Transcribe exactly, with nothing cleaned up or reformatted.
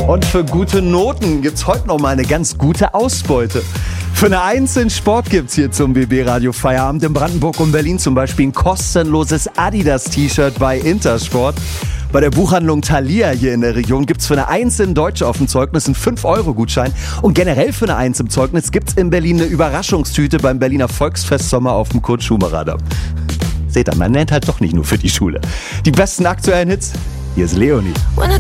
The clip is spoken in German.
Und für gute Noten gibt's heute noch mal eine ganz gute Ausbeute. Für eine Eins in Sport gibt's hier zum B B-Radio Feierabend in Brandenburg und Berlin zum Beispiel ein kostenloses Adidas-T-Shirt bei Intersport. Bei der Buchhandlung Thalia hier in der Region gibt's für eine Eins in Deutsch auf dem Zeugnis einen fünf Euro Gutschein. Und generell für eine Eins im Zeugnis gibt's in Berlin eine Überraschungstüte beim Berliner Volksfest Sommer auf dem Kurt-Schumacher-Damm. Seht ihr, man nennt halt doch nicht nur für die Schule. Die besten aktuellen Hits, hier ist Leonie.